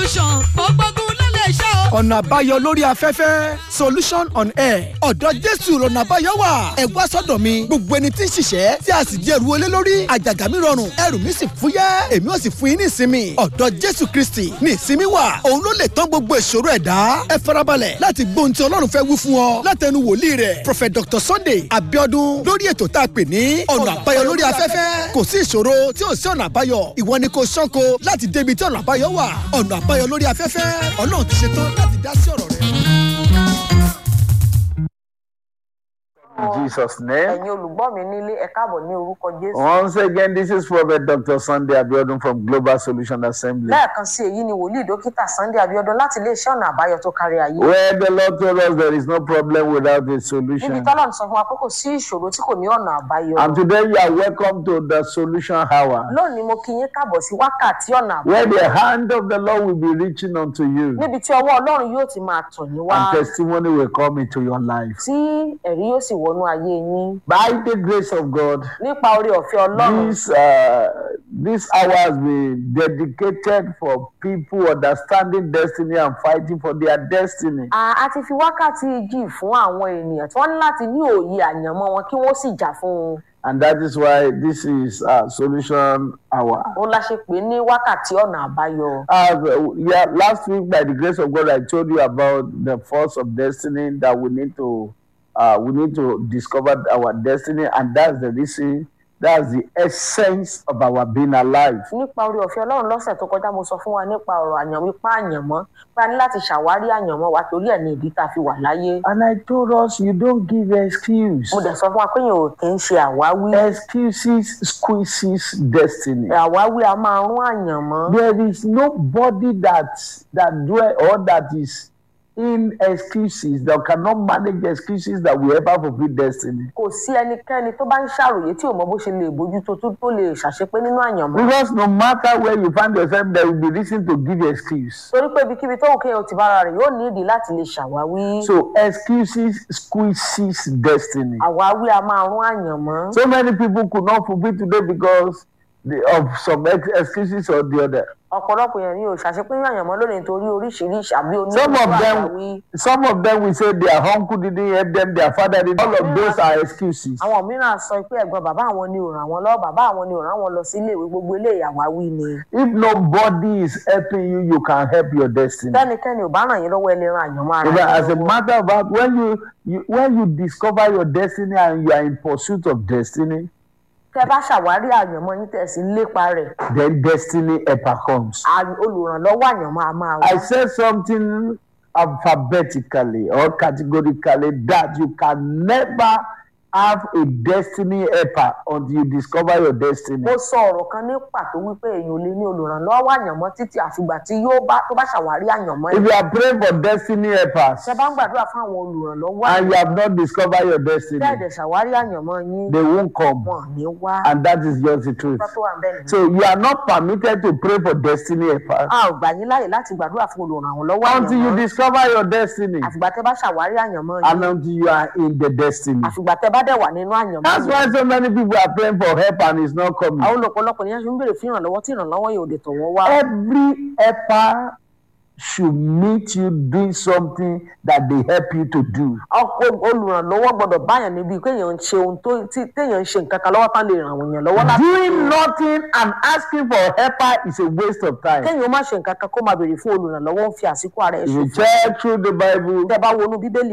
solution ó gbógun ló lè ṣe o. ọ̀nà àbáyọ lórí afẹ́fẹ́ solution on air ọ̀dọ̀ Jésù lọ́nà àbáyọ wà. ẹ wá sọ́dọ̀ mi gbogbo ẹni tí ń ṣiṣẹ́ tí a sì di ẹrù olé lórí àjàgà mi rọrùn ẹrù mi sì fúyẹ́ èmi ò sì fún yín ní ìsinmi. ọ̀dọ̀ Jésù Kristi ní ìsinmi wà. òun ló lè tán gbogbo ìṣòro ẹ̀dá. ẹ farabalẹ̀ láti gbóhun tí Ọlọ́run fẹ́ wí fún ọ látẹnu wòlíì rẹ̀ Prophet Dr. Sunday Abiodun lórí ètò tá a pè ní ọ̀nà àbáyọ lórí afẹ́fẹ́. kò sí ìṣòro tí ò sí ọ̀nà àbáyọ ìwọ ni kò ṣánko láti débi tí ọ̀nà àbáyọ wà. ọ̀nà àbáyọ lórí afẹ́fẹ́ Ọlọ́run ti ṣetán láti dá sí ọ̀rọ̀ rẹ. In Jesus' name. Ẹ̀yin olùgbọ́ mi nílé ẹ káàbọ̀ ní orúkọ Jésù. Once again, this is Prophet Dr. Sunday Abiodun from Global Solution Assembly. Lẹ́ẹ̀kan sí èyí ni wòlíì dókítà Sunday Abiodun láti iléeṣẹ́ ọ̀nà àbáyọ tó kárí ayé. Where the Lord told us there is no problem without a solution. Níbi tọ́lọ́run sọ fún wa pé kò sí ìṣòro tí kò ní ọ̀nà àbáyọ. And today you are welcome to the Solution Hour, Lónìí mo kí yín káàbọ̀ sí wákàtí ọ̀nà where àbáyọ. the hand of the Lord will be reaching unto you, Níbi tí ọwọ́ Ọlọ́run yóò ti máa tọ̀ yín wá. and testimony will come into your life. Tí ẹ̀rí yóò sì wọnú ayé yín. By the grace of God, Nípa oore ọ̀fẹ́ Ọlọ́run. this hour has been dedicated for people understanding destiny and fighting for their destiny. A ti fi wákàtí jì fún àwọn ènìyàn tí wọ́n ní láti ní òye àyànmọ́ wọn kí wọ́n sì jà fún un. And that is why this is Solution Hour. Òun la ṣe pè ní wákàtí ọ̀nà àbáyọ. Last week, by the grace of God, I told you about the force of destiny that we need to discover our destiny, and that's the reason. That's the essence of our being alive. Nípa oore ọ̀fẹ́ Ọlọ́run lọ́sẹ̀ tó kọjá mo sọ fún wa nípa ọ̀rọ̀ àyànmọ́ pé a ní láti ṣàwárí àyànmọ́ wa torí ẹ̀ ní ìdí tá a fi wà láyé. And I told us you don't give excuse. Mo dẹ̀ sọ fún wa pé yẹn ò kì í ṣe àwáwí. Excuses squeezes destiny. Àwáwí a máa rún àyànmọ́. There is nobody that dwell or that is in excuses that cannot manage excuses that will ever fulfill destiny. Kò sí ẹnikẹ́ni tó bá ń ṣàròyé tí ò mọ bó ṣe lè bójútó tó lè ṣàṣepé nínú àyànmọ́. Because no matter where you find yourself, there will be reason to give excuse. Torí pé ibikíbi tó òkè ò ti bára rẹ̀ yóò ní ìdí láti lè ṣàwáwí. So excuses squeezes destiny. Àwáwí a máa rún àyànmọ́. So many people could not fulfill today because of some excuses or the other. Ọ̀pọ̀lọpọ̀ èèyàn ni ò ṣàṣepé nínú àyànmọ́ lónìí nítorí oríṣiríṣi àbí Some of them will say their uncle didn't help them, their father didn't. All of those are excuses. Àwọn mìíràn sọ pé ẹ̀gbọ́n bàbá àwọn ni ò ràn wọ́n lọ́wọ́, bàbá àwọn ni ò ràn wọ́n lọ sí ilé ìwé, gbogbo ilé àwáwí ni. If nobody is helping you, you can help your destiny. Tẹ́nikẹ́ni ò bá ràn yín lọ́wọ́ ẹ lè ran àyànmọ́ ara yín. As a matter of fact, when you discover your destiny and you are in pursuit of destiny, tẹ́ bá ṣàwárí àyànmọ́ yín tẹ́ sì lépa rẹ̀. Then destiny ever comes. Olùrànlọ́wọ́ àyànmọ́ a máa wá. I said something alphabetically or categorically that you can never have a destiny helper until you discover your destiny. Mo sọ ọ̀rọ̀ kan ní pàtó wípé èèyàn ò lè ní olùrànlọ́wọ́ àyànmọ́ títí àfìgbà tí tó bá ṣàwárí àyànmọ́. If you are praying for destiny helpers, ṣé bá ń gbàdúrà fún àwọn olùrànlọ́wọ́ and you have not discovered your destiny, tẹ́ẹ̀dẹ̀ ṣàwárí àyànmọ́ yín, they won't come. wọn ní wá. And that is just the truth. So you are not permitted to pray for destiny helpers a ò gbà yín láyè láti gbàdúrà fún olùrànlọ́wọ́ àyànmọ́ until you discover your destiny àfìgbà tẹ́ bá ṣàwárí àyànmọ́ yín, and until you are in the destiny. àfìgbà tẹ́ bá dẹ̀ wà nínú àyànmọ́. That's why so many people are praying for help and it's not coming. Àwọn ọ̀pọ̀lọpọ̀ nìyẹn ṣe ń béèrè fún ìrànlọ́wọ́ tí ìrànlọ́wọ́ yóò dé tọ̀ wọ́n wá. Every helper should meet you doing something that they help you to do. Olùrànlọ́wọ́ gbọ́dọ̀ báyàn níbi pé èèyàn ń ṣe ohun téèyàn ń ṣe nǹkan kan lọ́wọ́ tán lè ràn wọ́n lọ́wọ́ láti. Doing nothing and asking for a helper is a waste of time. Kéèyàn má ṣe nǹkan kan kó máa béèrè fún olùrànlọ́wọ́ ń fi àsìkò ara ẹ̀ ṣòfò. If you check through the Bible, tẹ́ bá wọnú Bíbélì